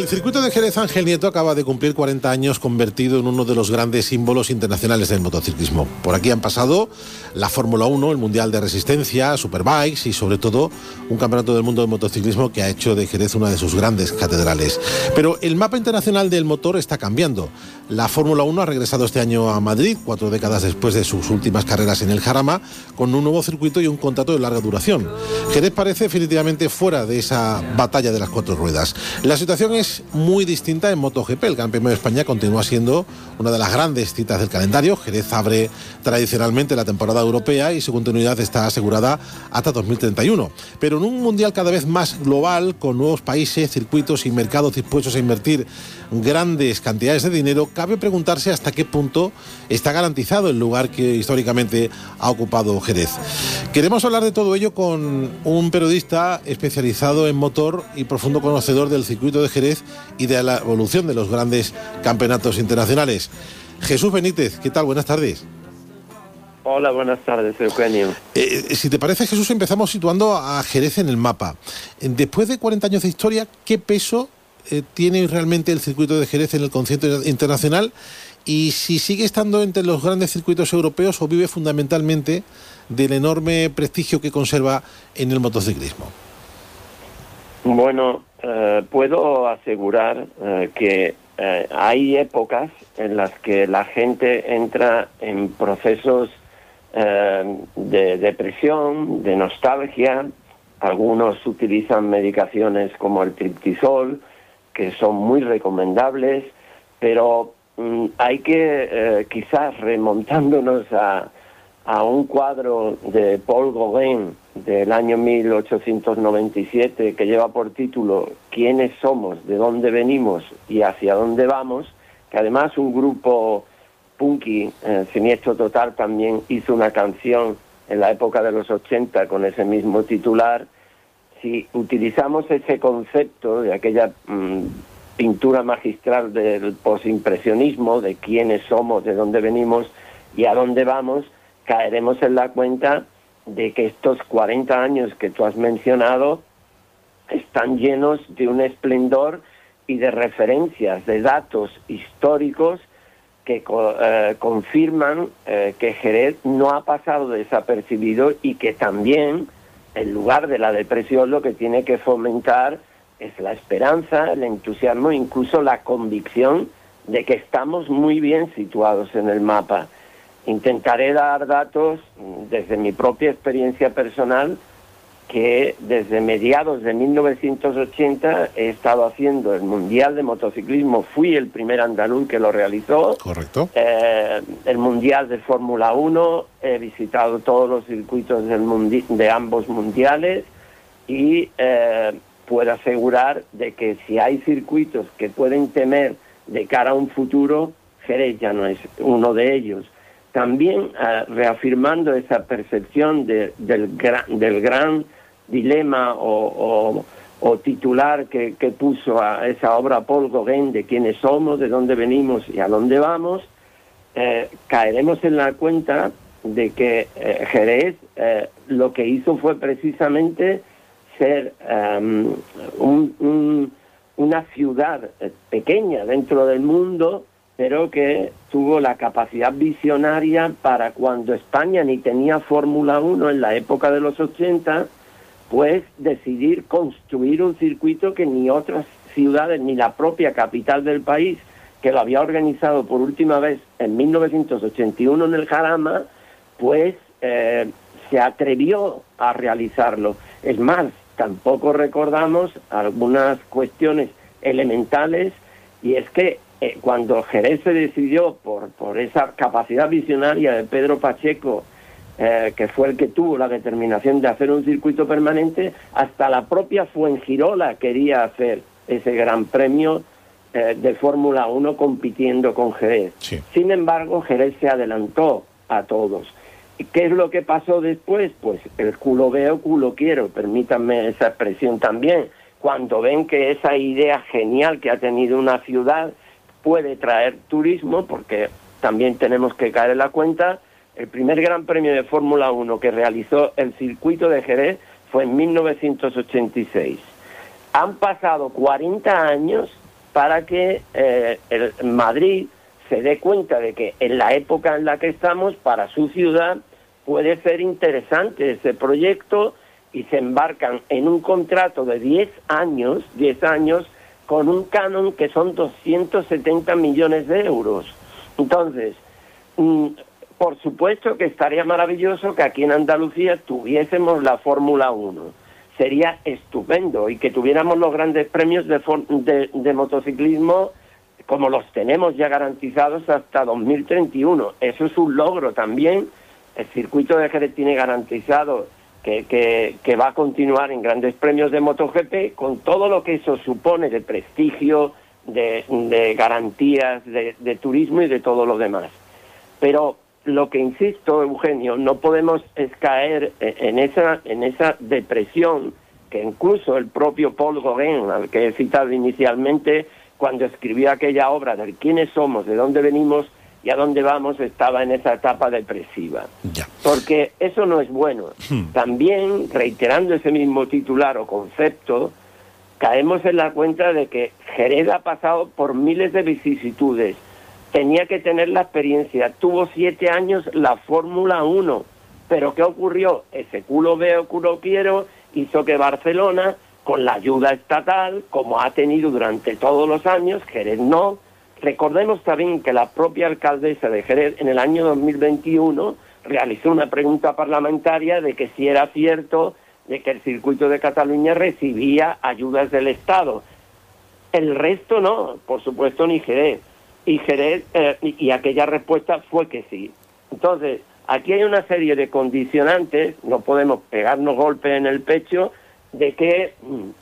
circuito de Jerez Ángel Nieto acaba de cumplir 40 años convertido en uno de los grandes símbolos internacionales del motociclismo. Por aquí han pasado la Fórmula 1, el Mundial de Resistencia, Superbikes y sobre todo un campeonato del mundo de motociclismo que ha hecho de Jerez una de sus grandes catedrales. Pero el mapa internacional del motor está cambiando. La Fórmula 1 ha regresado este año a Madrid, 4 décadas después de sus últimas carreras en el Jarama, con un nuevo circuito y un contrato de larga duración. Jerez parece definitivamente fuera de esa batalla de las 4 ruedas. La situación es muy distinta en MotoGP. El Gran Premio de España continúa siendo una de las grandes citas del calendario. Jerez abre tradicionalmente la temporada europea y su continuidad está asegurada hasta 2031. Pero en un mundial cada vez más global, con nuevos países, circuitos y mercados dispuestos a invertir grandes cantidades de dinero, cabe preguntarse hasta qué punto está garantizado el lugar que históricamente ha ocupado Jerez. Queremos hablar de todo ello con un periodista especializado en motor y profundo conocedor del circuito de Jerez y de la evolución de los grandes campeonatos internacionales. Jesús Benítez, ¿qué tal? Buenas tardes. Hola, buenas tardes, Eugenio. Si te parece, Jesús, empezamos situando a Jerez en el mapa. Después de 40 años de historia, ¿qué peso tiene realmente el circuito de Jerez en el concierto internacional? Y si sigue estando entre los grandes circuitos europeos o vive fundamentalmente del enorme prestigio que conserva en el motociclismo. Bueno, puedo asegurar que hay épocas en las que la gente entra en procesos de depresión, de nostalgia. Algunos utilizan medicaciones como el triptisol, que son muy recomendables, pero hay que, quizás remontándonos a un cuadro de Paul Gauguin del año 1897 que lleva por título ¿Quiénes somos? ¿De dónde venimos? ¿Y hacia dónde vamos?, que además un grupo punky, Siniestro Total, también hizo una canción en la época de los 80 con ese mismo titular. Si utilizamos ese concepto de aquella pintura magistral del posimpresionismo, de quiénes somos, de dónde venimos y a dónde vamos, caeremos en la cuenta de que estos 40 años que tú has mencionado están llenos de un esplendor y de referencias, de datos históricos que confirman que Jerez no ha pasado desapercibido y que también, en lugar de la depresión, lo que tiene que fomentar es la esperanza, el entusiasmo, incluso la convicción de que estamos muy bien situados en el mapa. Intentaré dar datos desde mi propia experiencia personal, que desde mediados de 1980 he estado haciendo el Mundial de Motociclismo. Fui el primer andaluz que lo realizó. Correcto. El Mundial de Fórmula 1, he visitado todos los circuitos de ambos mundiales y puedo asegurar de que si hay circuitos que pueden temer de cara a un futuro, Jerez ya no es uno de ellos. También reafirmando esa percepción del gran dilema o titular que puso a esa obra Paul Gauguin de quiénes somos, de dónde venimos y a dónde vamos, caeremos en la cuenta de que Jerez lo que hizo fue precisamente ser una ciudad pequeña dentro del mundo, pero que tuvo la capacidad visionaria para, cuando España ni tenía Fórmula 1 en la época de los 80, pues decidir construir un circuito que ni otras ciudades, ni la propia capital del país, que lo había organizado por última vez en 1981 en el Jarama, pues se atrevió a realizarlo. Es más, tampoco recordamos algunas cuestiones elementales, y es que cuando Jerez se decidió por esa capacidad visionaria de Pedro Pacheco, que fue el que tuvo la determinación de hacer un circuito permanente, hasta la propia Fuengirola quería hacer ese gran premio de Fórmula 1 compitiendo con Jerez. Sí. Sin embargo, Jerez se adelantó a todos. ¿Y qué es lo que pasó después? Pues el culo veo, culo quiero, permítanme esa expresión también. Cuando ven que esa idea genial que ha tenido una ciudad puede traer turismo, porque también tenemos que caer en la cuenta, el primer Gran Premio de Fórmula 1 que realizó el circuito de Jerez fue en 1986. Han pasado 40 años para que el Madrid se dé cuenta de que en la época en la que estamos, para su ciudad, puede ser interesante ese proyecto, y se embarcan en un contrato de 10 años, con un canon que son 270 millones de euros. Entonces, por supuesto que estaría maravilloso que aquí en Andalucía tuviésemos la Fórmula 1. Sería estupendo, y que tuviéramos los grandes premios de motociclismo como los tenemos ya garantizados hasta 2031. Eso es un logro también. El circuito de Jerez tiene garantizado que va a continuar en grandes premios de MotoGP, con todo lo que eso supone de prestigio, de garantías, de turismo y de todo lo demás. Pero lo que insisto, Eugenio, no podemos caer en esa depresión que incluso el propio Paul Gauguin, al que he citado inicialmente, cuando escribió aquella obra de quiénes somos, de dónde venimos y a dónde vamos, estaba en esa etapa depresiva. Ya. Porque eso no es bueno. También, reiterando ese mismo titular o concepto, caemos en la cuenta de que Jerez ha pasado por miles de vicisitudes. Tenía que tener la experiencia. Tuvo 7 años la Fórmula 1. Pero ¿qué ocurrió? Ese culo veo, culo quiero, hizo que Barcelona, con la ayuda estatal, como ha tenido durante todos los años, Jerez no. Recordemos también que la propia alcaldesa de Jerez en el año 2021 realizó una pregunta parlamentaria de que si era cierto de que el circuito de Cataluña recibía ayudas del Estado. El resto no, por supuesto, ni Jerez. Y aquella respuesta fue que sí. Entonces, aquí hay una serie de condicionantes, no podemos pegarnos golpes en el pecho de que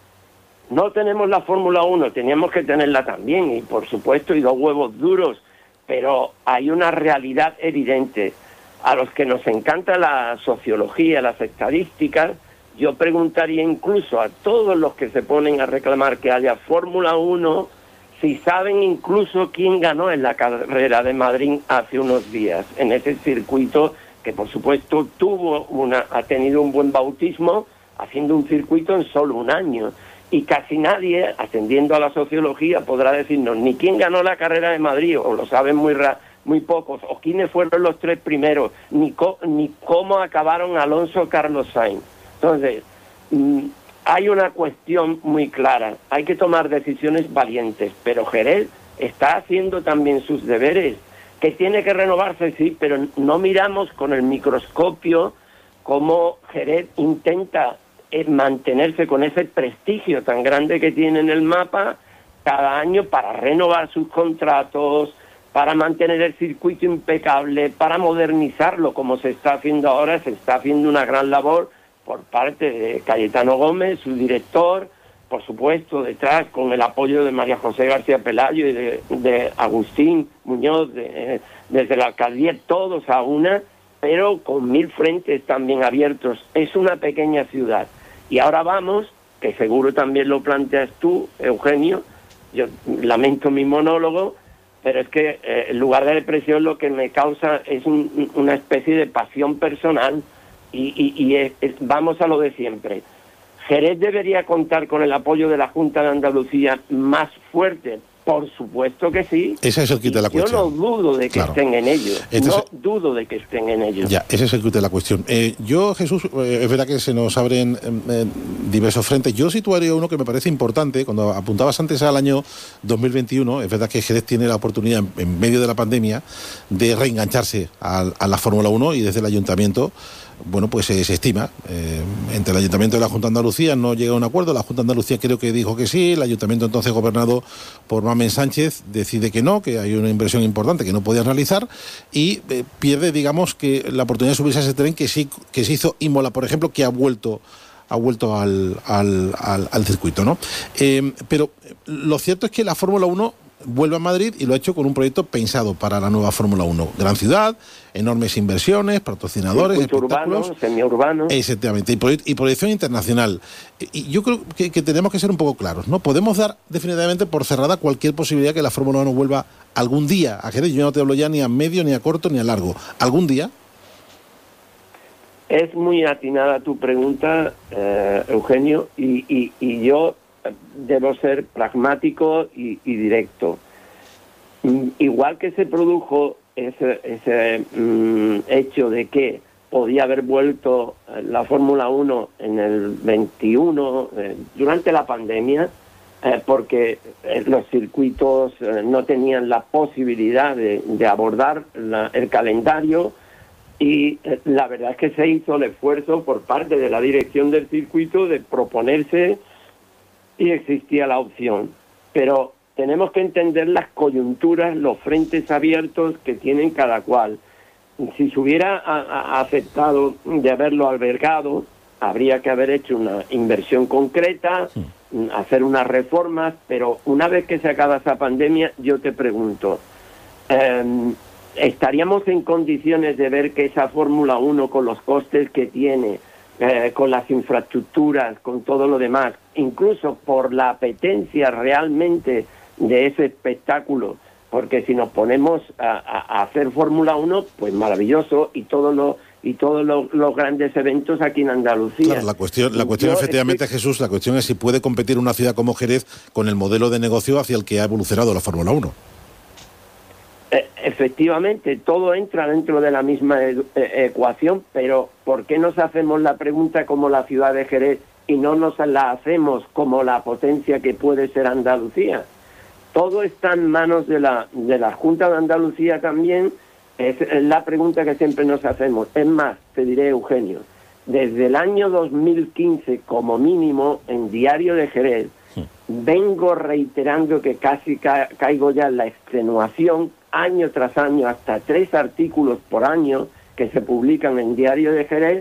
no tenemos la Fórmula 1, teníamos que tenerla también, y por supuesto, y 2 huevos duros, pero hay una realidad evidente. A los que nos encanta la sociología, las estadísticas, yo preguntaría incluso a todos los que se ponen a reclamar que haya Fórmula 1, si saben incluso quién ganó en la carrera de Madrid hace unos días, en ese circuito que por supuesto ha tenido un buen bautismo, haciendo un circuito en solo un año. Y casi nadie, atendiendo a la sociología, podrá decirnos ni quién ganó la carrera de Madrid, o lo saben muy pocos, o quiénes fueron los 3 primeros, ni cómo acabaron Alonso, Carlos Sainz. Entonces, hay una cuestión muy clara, hay que tomar decisiones valientes, pero Jerez está haciendo también sus deberes, que tiene que renovarse, sí, pero no miramos con el microscopio cómo Jerez intenta mantenerse con ese prestigio tan grande que tiene en el mapa cada año para renovar sus contratos, para mantener el circuito impecable, para modernizarlo como se está haciendo ahora. Se está haciendo una gran labor por parte de Cayetano Gómez, su director, por supuesto detrás con el apoyo de María José García Pelayo y de Agustín Muñoz desde la alcaldía, todos a una, pero con 1000 frentes también abiertos. Es una pequeña ciudad. Y ahora vamos, que seguro también lo planteas tú, Eugenio, yo lamento mi monólogo, pero es que en lugar de depresión lo que me causa es una especie de pasión personal y vamos a lo de siempre. Jerez debería contar con el apoyo de la Junta de Andalucía más fuerte. Por supuesto que sí. Ese es el kit de la cuestión. Yo no dudo de que estén en ello. Dudo de que estén en ello. Ya, ese es el kit de la cuestión. Yo, Jesús, es verdad que se nos abren diversos frentes. Yo situaría uno que me parece importante. Cuando apuntabas antes al año 2021, es verdad que Jerez tiene la oportunidad, en medio de la pandemia, de reengancharse a la Fórmula 1, y desde el Ayuntamiento, bueno, pues se estima. Entre el Ayuntamiento y la Junta de Andalucía no llega a un acuerdo. La Junta de Andalucía creo que dijo que sí. El Ayuntamiento, entonces gobernado por Mamen Sánchez, decide que no, que hay una inversión importante que no podían realizar, y pierde, digamos, que la oportunidad de subirse a ese tren que se hizo Imola, por ejemplo, que ha vuelto al circuito, ¿no? Pero lo cierto es que la Fórmula 1 vuelve a Madrid, y lo ha hecho con un proyecto pensado para la nueva Fórmula 1. Gran ciudad, enormes inversiones, patrocinadores, espectáculos, urbano, semiurbano. Exactamente, y proyección internacional. Y yo creo que tenemos que ser un poco claros, ¿no? Podemos dar definitivamente por cerrada cualquier posibilidad que la Fórmula 1 vuelva algún día a Jerez. Yo no te hablo ya ni a medio, ni a corto, ni a largo. ¿Algún día? Es muy atinada tu pregunta, Eugenio, y yo debo ser pragmático y directo. Igual que se produjo ese hecho de que podía haber vuelto la Fórmula 1 en el 21 durante la pandemia, porque los circuitos no tenían la posibilidad de abordar el calendario, y la verdad es que se hizo el esfuerzo por parte de la dirección del circuito de proponerse y existía la opción. Pero tenemos que entender las coyunturas, los frentes abiertos que tienen cada cual. Si se hubiera aceptado de haberlo albergado, habría que haber hecho una inversión concreta, hacer unas reformas, pero una vez que se acaba esa pandemia, yo te pregunto, ¿estaríamos en condiciones de ver que esa Fórmula 1, con los costes que tiene, con las infraestructuras, con todo lo demás, incluso por la apetencia realmente de ese espectáculo? Porque si nos ponemos a hacer Fórmula 1, pues maravilloso, y todos los grandes eventos aquí en Andalucía. Claro, la cuestión efectivamente, Jesús, la cuestión es si puede competir una ciudad como Jerez con el modelo de negocio hacia el que ha evolucionado la Fórmula 1. Efectivamente, todo entra dentro de la misma ecuación, pero ¿por qué nos hacemos la pregunta como la ciudad de Jerez y no nos la hacemos como la potencia que puede ser Andalucía? Todo está en manos de la Junta de Andalucía también. Es la pregunta que siempre nos hacemos. Es más, te diré, Eugenio, desde el año 2015, como mínimo, en Diario de Jerez, vengo reiterando que casi caigo ya en la extenuación, año tras año, hasta 3 artículos por año que se publican en Diario de Jerez,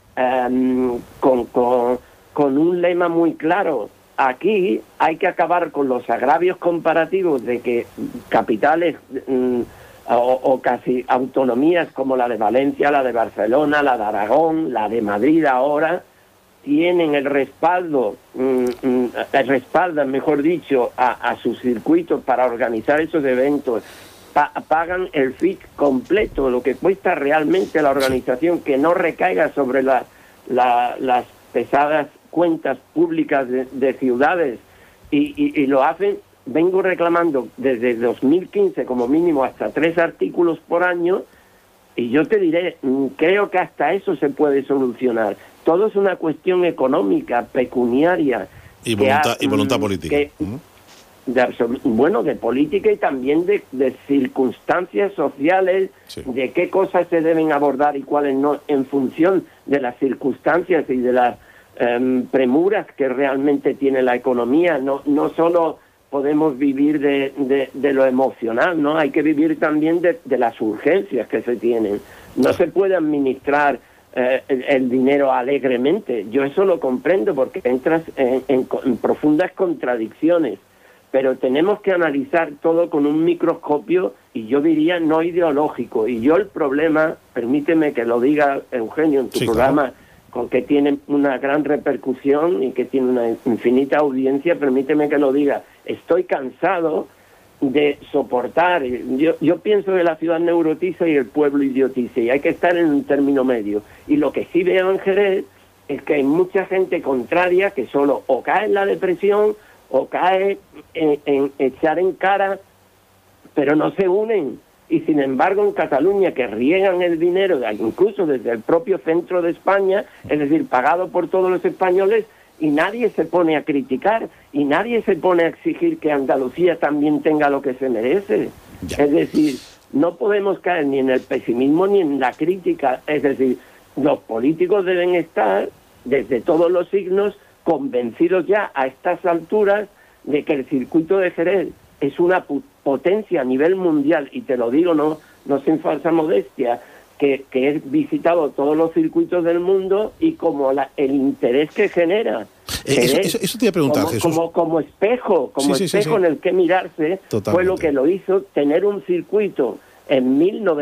con un lema muy claro. Aquí hay que acabar con los agravios comparativos de que capitales o casi autonomías como la de Valencia, la de Barcelona, la de Aragón, la de Madrid ahora, tienen el respaldo, respaldan, mejor dicho, a sus circuitos para organizar esos eventos, pagan el FIC completo, lo que cuesta realmente la organización, que no recaiga sobre las pesadas cuentas públicas de ciudades, y lo hacen. Vengo reclamando desde 2015 como mínimo hasta 3 artículos por año, y yo te diré, creo que hasta eso se puede solucionar. Todo es una cuestión económica, pecuniaria. Y voluntad política. De política, y también de circunstancias sociales, sí, de qué cosas se deben abordar y cuáles no, en función de las circunstancias y de las premuras que realmente tiene la economía. No solo podemos vivir de lo emocional, ¿no? Hay que vivir también de las urgencias que se tienen. No se puede administrar el dinero alegremente. Yo eso lo comprendo, porque entras en profundas contradicciones, pero tenemos que analizar todo con un microscopio, y yo diría no ideológico. Y yo el problema, permíteme que lo diga, Eugenio, en tu programa, claro, con que tiene una gran repercusión y que tiene una infinita audiencia, permíteme que lo diga, estoy cansado de soportar. Yo pienso que la ciudad neurotiza y el pueblo idiotiza, y hay que estar en un término medio. Y lo que sí veo en Jerez es que hay mucha gente contraria que solo o cae en la depresión o cae en echar en cara, pero no se unen. Y sin embargo en Cataluña, que riegan el dinero, incluso desde el propio centro de España, es decir, pagado por todos los españoles, y nadie se pone a criticar, y nadie se pone a exigir que Andalucía también tenga lo que se merece. Ya. Es decir, no podemos caer ni en el pesimismo ni en la crítica. Es decir, los políticos deben estar, desde todos los signos, convencidos ya a estas alturas de que el circuito de Jerez es una potencia a nivel mundial, y te lo digo no sin falsa modestia, que he visitado todos los circuitos del mundo, y como el interés que genera. Eso te iba a preguntar, Jesús. Como espejo, en el que mirarse. Totalmente. Fue lo que lo hizo tener un circuito en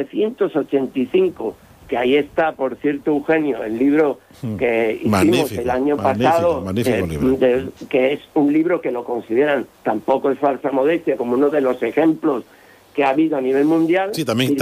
1985, que ahí está, por cierto, Eugenio, el libro que hicimos el año pasado, que es un libro que lo consideran, tampoco es falsa modestia, como uno de los ejemplos que ha habido a nivel mundial. Sí, también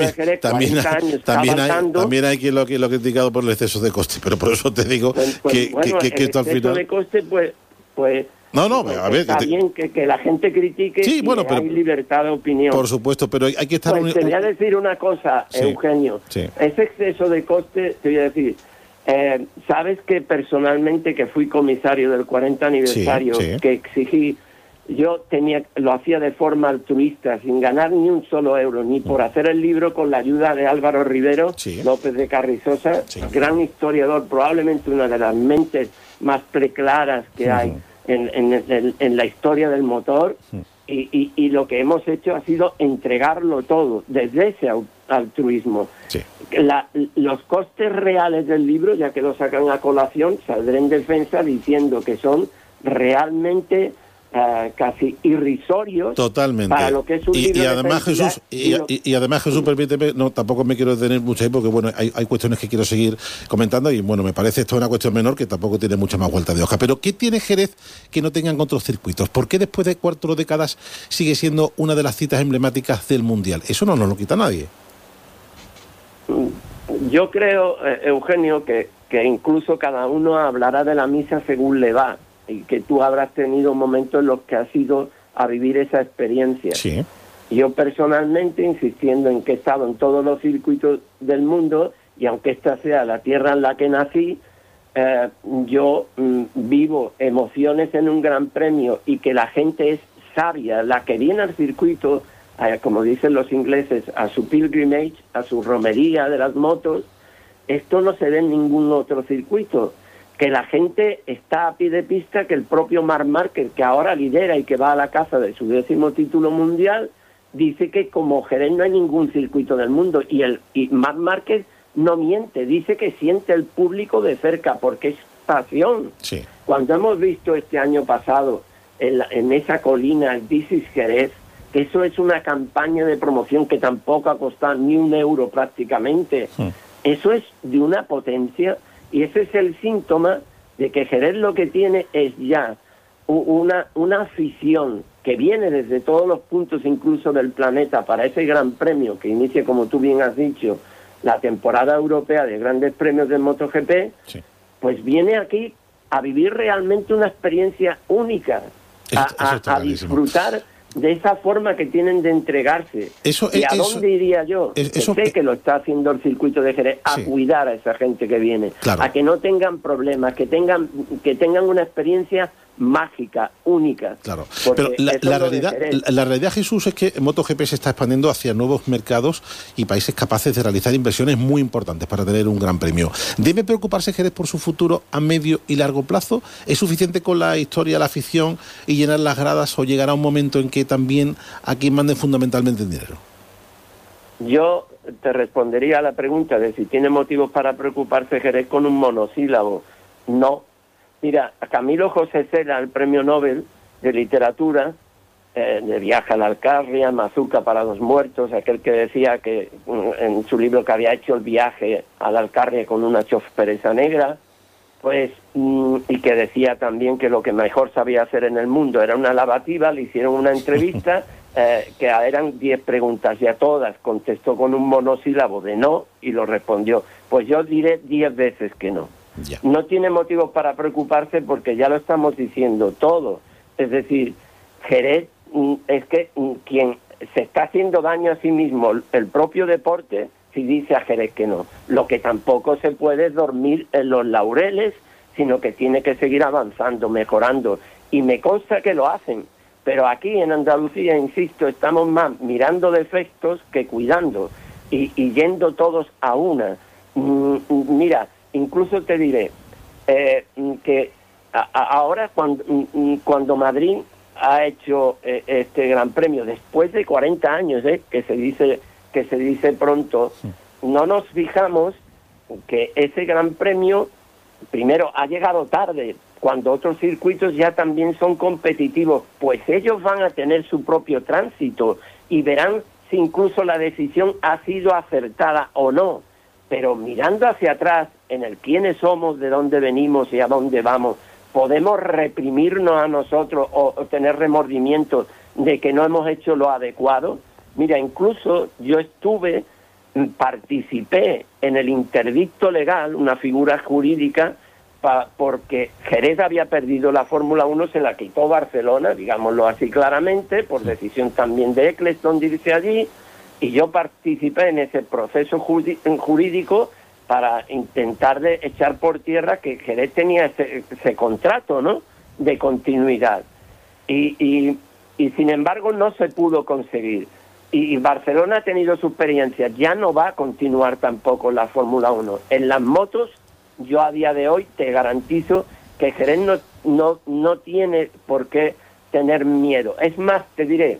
hay quien lo ha criticado por el exceso de coste, pero por eso te digo que esto al final... de coste, pues No, a ver... Está bien que la gente critique, sí, bueno, pero hay libertad de opinión. Por supuesto, pero hay que estar... Pues te voy a decir una cosa, sí, Eugenio. Sí. Ese exceso de coste, te voy a decir... sabes que personalmente, que fui comisario del 40 aniversario, sí. que exigí, lo hacía de forma altruista, sin ganar ni un solo euro, ni por hacer el libro, con la ayuda de Álvaro Rivero López de Carrizosa, gran historiador, probablemente una de las mentes más preclaras que hay en la historia del motor, y lo que hemos hecho ha sido entregarlo todo, desde ese altruismo. Sí. Los costes reales del libro, ya que lo sacan a colación, saldré en defensa diciendo que son realmente casi irrisorios. Totalmente. Para lo que es un libro. Y además, Jesús, y además, Jesús, permíteme, no, tampoco me quiero detener mucho ahí, porque bueno, hay cuestiones que quiero seguir comentando, y bueno, me parece esto una cuestión menor que tampoco tiene mucha más vuelta de hoja. Pero ¿qué tiene Jerez que no tengan otros circuitos? ¿Por qué después de 4 décadas sigue siendo una de las citas emblemáticas del Mundial? Eso no nos lo quita nadie. Yo creo, Eugenio, que incluso cada uno hablará de la misa según le va, y que tú habrás tenido momentos en los que has ido a vivir esa experiencia. Sí. Yo personalmente, insistiendo en que he estado en todos los circuitos del mundo, y aunque esta sea la tierra en la que nací, yo vivo emociones en un gran premio, y que la gente es sabia, la que viene al circuito, como dicen los ingleses, a su pilgrimage, a su romería de las motos. Esto no se ve en ningún otro circuito, que la gente está a pie de pista, que el propio Marc Márquez, que ahora lidera y que va a la caza de su 10º título mundial, dice que como Jerez no hay ningún circuito del mundo, y Marc Márquez no miente, dice que siente el público de cerca, porque es pasión. Sí. Cuando hemos visto este año pasado en esa colina el This is Jerez, que eso es una campaña de promoción que tampoco ha costado ni un euro prácticamente, eso es de una potencia, y ese es el síntoma de que Jerez lo que tiene es ya una afición que viene desde todos los puntos incluso del planeta para ese gran premio que inicia, como tú bien has dicho, la temporada europea de grandes premios de MotoGP. Sí. Pues viene aquí a vivir realmente una experiencia única, a disfrutar de esa forma que tienen de entregarse. ¿Y a dónde iría yo? Sé que lo está haciendo el circuito de Jerez, a cuidar a esa gente que viene, a que no tengan problemas, que tengan una experiencia mágica, única. Claro, pero la realidad, Jesús, es que MotoGP se está expandiendo hacia nuevos mercados y países capaces de realizar inversiones muy importantes para tener un gran premio. ¿Debe preocuparse Jerez por su futuro a medio y largo plazo? ¿Es suficiente con la historia, la afición y llenar las gradas, o llegará un momento en que también aquí manden fundamentalmente el dinero? Yo te respondería a la pregunta de si tiene motivos para preocuparse Jerez con un monosílabo. No. Mira, a Camilo José Cela, el premio Nobel de Literatura, de Viaje a la Alcarria, Mazuca para los muertos, aquel que decía que en su libro que había hecho el viaje a la Alcarria con una choferesa negra, pues, y que decía también que lo que mejor sabía hacer en el mundo era una lavativa. Le hicieron una entrevista que eran 10 preguntas, y a todas contestó con un monosílabo de no, y lo respondió. Pues yo diré 10 veces que no. Ya. No tiene motivos para preocuparse, porque ya lo estamos diciendo todo. Es decir, Jerez es que quien se está haciendo daño a sí mismo, el propio deporte, si dice a Jerez que no. Lo que tampoco se puede es dormir en los laureles, sino que tiene que seguir avanzando, mejorando. Y me consta que lo hacen. Pero aquí en Andalucía, insisto, estamos más mirando defectos que cuidando, y yendo todos a una. Mira, incluso te diré que ahora cuando Madrid ha hecho este gran premio, después de 40 años, que se dice pronto, no nos fijamos que ese gran premio, primero, ha llegado tarde, cuando otros circuitos ya también son competitivos, pues ellos van a tener su propio tránsito y verán si incluso la decisión ha sido acertada o no. Pero mirando hacia atrás, en el quiénes somos, de dónde venimos y a dónde vamos, ¿podemos reprimirnos a nosotros o tener remordimiento de que no hemos hecho lo adecuado? Mira, incluso yo participé en el interdicto legal, una figura jurídica porque Jerez había perdido la Fórmula 1, se la quitó Barcelona, digámoslo así claramente, por decisión también de Eccleston, dirige allí, y yo participé en ese proceso jurídico para intentar de echar por tierra que Jerez tenía ese contrato, ¿no?, de continuidad. Y sin embargo no se pudo conseguir. Y Barcelona ha tenido su experiencia, ya no va a continuar tampoco la Fórmula 1. En las motos, yo a día de hoy te garantizo que Jerez no tiene por qué tener miedo. Es más, te diré,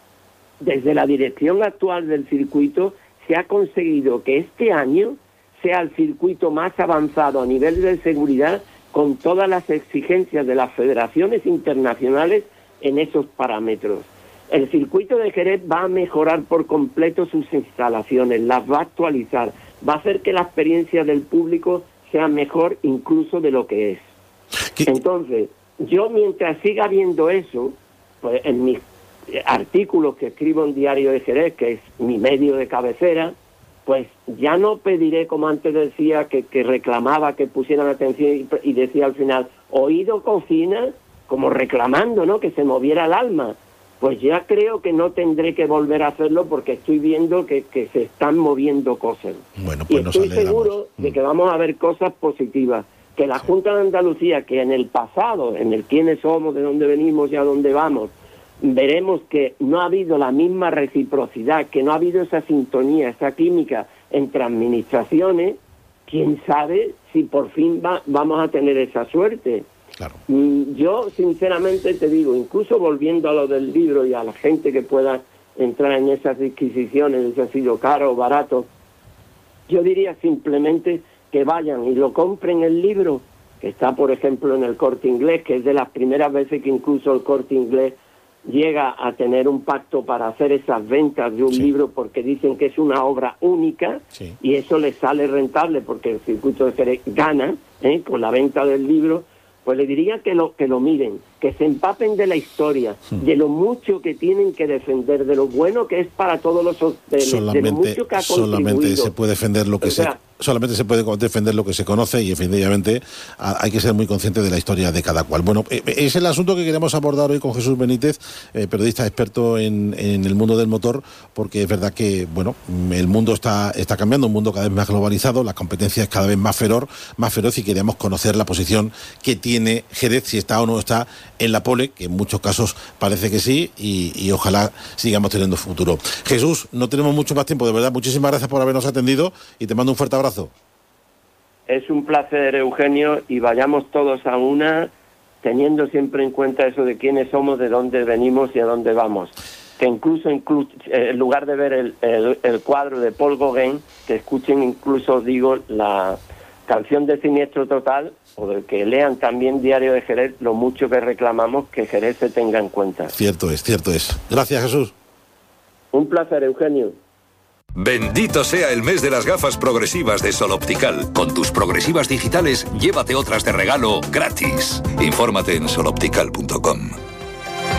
desde la dirección actual del circuito se ha conseguido que este año sea el circuito más avanzado a nivel de seguridad, con todas las exigencias de las federaciones internacionales en esos parámetros. El circuito de Jerez va a mejorar por completo sus instalaciones, las va a actualizar, va a hacer que la experiencia del público sea mejor incluso de lo que es. Entonces, yo mientras siga viendo eso, pues en mis artículos que escribo en Diario de Jerez, que es mi medio de cabecera, pues ya no pediré, como antes decía, que reclamaba que pusieran atención y decía al final, oído cocina, como reclamando, ¿no?, que se moviera el alma. Pues ya creo que no tendré que volver a hacerlo porque estoy viendo que se están moviendo cosas. Bueno, pues y estoy seguro de que vamos a ver cosas positivas. Que la Junta de Andalucía, que en el pasado, en el quiénes somos, de dónde venimos y a dónde vamos, veremos que no ha habido la misma reciprocidad, que no ha habido esa sintonía, esa química entre administraciones. ¿Quién sabe si por fin vamos a tener esa suerte? Claro. Yo sinceramente te digo, incluso volviendo a lo del libro y a la gente que pueda entrar en esas disquisiciones de si ha sido caro o barato, yo diría simplemente que vayan y lo compren el libro, que está por ejemplo en el Corte Inglés, que es de las primeras veces que incluso el Corte Inglés llega a tener un pacto para hacer esas ventas de un libro, porque dicen que es una obra única, y eso les sale rentable porque el circuito de Jerez gana con la venta del libro. Pues le diría que lo miren, que se empapen de la historia, de lo mucho que tienen que defender, de lo bueno que es para todos los hoteles, de lo mucho que ha contribuido. Solamente se puede defender lo que solamente se puede defender lo que se conoce, y efectivamente hay que ser muy consciente de la historia de cada cual. Bueno, es el asunto que queremos abordar hoy con Jesús Benítez, periodista experto en el mundo del motor, porque es verdad que bueno, el mundo está cambiando, un mundo cada vez más globalizado, la competencia es cada vez más feroz, y queríamos conocer la posición que tiene Jerez, si está o no está en la pole, que en muchos casos parece que sí, y ojalá sigamos teniendo futuro. Jesús, no tenemos mucho más tiempo, de verdad, muchísimas gracias por habernos atendido y te mando un fuerte abrazo. Es un placer, Eugenio, y vayamos todos a una, teniendo siempre en cuenta eso de quiénes somos, de dónde venimos y a dónde vamos. Que incluso en lugar de ver el cuadro de Paul Gauguin, que escuchen incluso, digo, la canción de Siniestro Total, o de que lean también Diario de Jerez, lo mucho que reclamamos que Jerez se tenga en cuenta. Cierto es. Gracias, Jesús. Un placer, Eugenio. Bendito sea el mes de las gafas progresivas de Sol Optical. Con tus progresivas digitales, llévate otras de regalo gratis. Infórmate en soloptical.com.